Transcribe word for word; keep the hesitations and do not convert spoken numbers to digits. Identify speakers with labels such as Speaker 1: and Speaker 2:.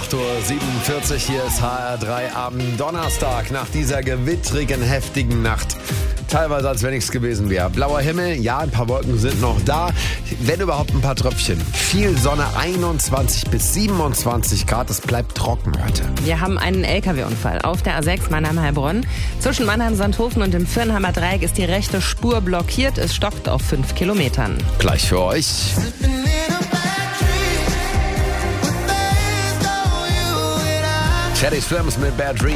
Speaker 1: acht Uhr siebenundvierzig, hier ist H R drei am Donnerstag nach dieser gewittrigen, heftigen Nacht. Teilweise, als wenn nichts gewesen wäre. Blauer Himmel, ja, ein paar Wolken sind noch da. Wenn überhaupt ein paar Tröpfchen. Viel Sonne, einundzwanzig bis siebenundzwanzig Grad. Es bleibt trocken heute.
Speaker 2: Wir haben einen L K W-Unfall auf der A sechs Mannheim-Heilbronn. Zwischen Mannheim-Sandhofen und dem Firnheimer Dreieck ist die rechte Spur blockiert. Es stockt auf fünf Kilometern.
Speaker 1: Gleich für euch. Teddy Swims mit Bad Dreams.